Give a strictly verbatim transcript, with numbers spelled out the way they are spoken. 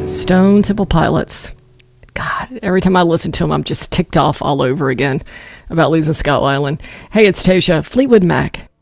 Stone Temple Pilots. God, every time I listen to them, I'm just ticked off all over again about losing Scott Weiland. Hey, it's Tasha. Fleetwood Mac.